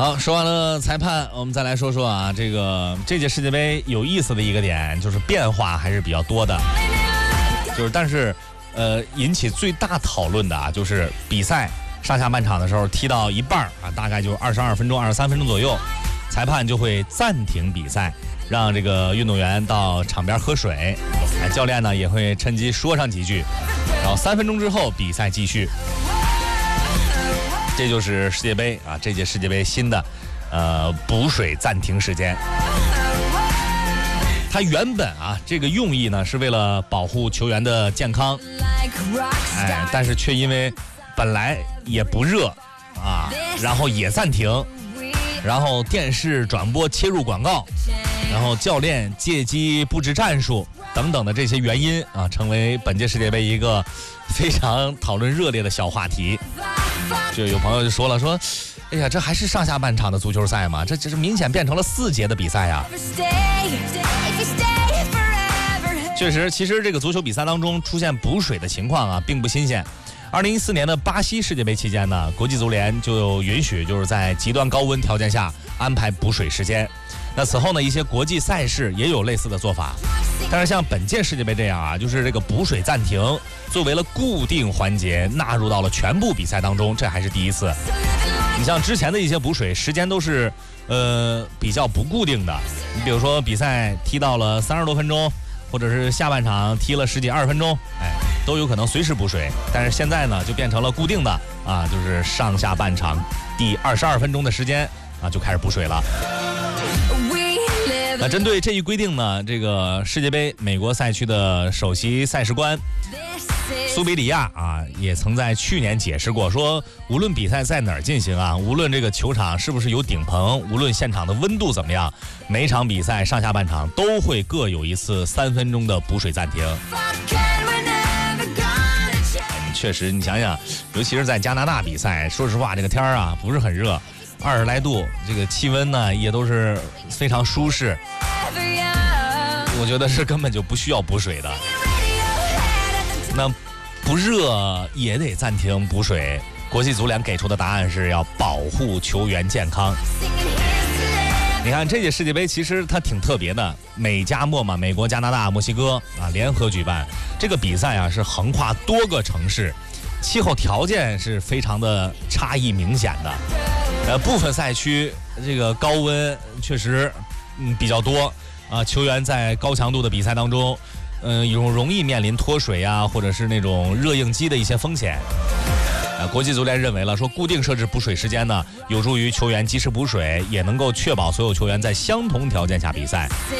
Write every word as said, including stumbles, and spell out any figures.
好，说完了裁判，我们再来说说啊，这个这届世界杯有意思的一个点就是变化还是比较多的，就是但是呃引起最大讨论的啊，就是比赛上下半场的时候踢到一半啊，大概就二十二分钟、二十三分钟左右，裁判就会暂停比赛，让这个运动员到场边喝水，哎，教练呢也会趁机说上几句，然后三分钟之后比赛继续。这就是世界杯啊，这届世界杯新的呃补水暂停时间。它原本啊这个用意呢是为了保护球员的健康，哎，但是却因为本来也不热啊，然后也暂停，然后电视转播切入广告，然后教练借机布置战术等等的这些原因啊，成为本届世界杯一个非常讨论热烈的小话题。就有朋友就说了，说哎呀，这还是上下半场的足球赛吗？这这是明显变成了四节的比赛呀。确实，其实这个足球比赛当中出现补水的情况啊并不新鲜。二零一四年的巴西世界杯期间呢，国际足联就允许就是在极端高温条件下安排补水时间。那此后呢，一些国际赛事也有类似的做法。但是像本届世界杯这样啊，就是这个补水暂停作为了固定环节纳入到了全部比赛当中，这还是第一次。你像之前的一些补水时间都是呃比较不固定的，你比如说比赛踢到了三十多分钟，或者是下半场踢了十几二十分钟，哎，都有可能随时补水。但是现在呢，就变成了固定的啊，就是上下半场第二十二分钟的时间啊就开始补水了。那针对这一规定呢，这个世界杯美国赛区的首席赛事官苏比里亚啊，也曾在去年解释过，说无论比赛在哪儿进行啊，无论这个球场是不是有顶棚，无论现场的温度怎么样，每场比赛上下半场都会各有一次三分钟的补水暂停。确实，你想想，尤其是在加拿大比赛，说实话，这个天儿啊不是很热，二十来度，这个气温呢也都是非常舒适，我觉得是根本就不需要补水的。那不热也得暂停补水，国际足联给出的答案是要保护球员健康。你看这届世界杯其实它挺特别的，美加墨嘛，美国、加拿大、墨西哥啊联合举办这个比赛啊，是横跨多个城市，气候条件是非常的差异明显的。呃，部分赛区这个高温确实嗯比较多啊，球员在高强度的比赛当中，嗯、呃，有容易面临脱水啊，或者是那种热应激的一些风险。呃，国际足联认为了，说固定设置补水时间呢，有助于球员及时补水，也能够确保所有球员在相同条件下比赛。